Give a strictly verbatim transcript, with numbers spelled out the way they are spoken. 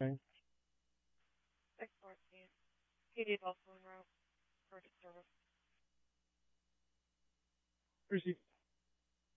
Okay. six fourteen. P D telephone route. Purchase service. Receive.